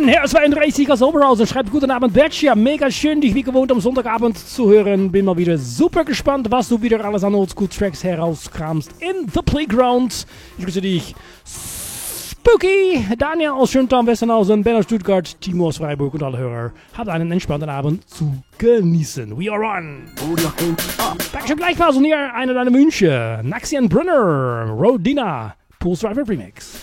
Moin, Herr 32er Soberhausen schreibt guten Abend, Bertja. Mega schön, dich wie gewohnt am Sonntagabend zu hören. Bin mal wieder super gespannt, was du wieder alles an Oldschool-Tracks herauskramst in The Playground. Ich grüße dich, Spooky, Daniel aus Schöntorn, Westernhausen, Ben aus Stuttgart, Timo aus Freiburg und alle Hörer. Habt einen entspannten Abend zu genießen. We are on. Dankeschön gleichfalls und hier einer deiner Wünsche. Naxian Brunner, Rodina, Pulse Driver Remix.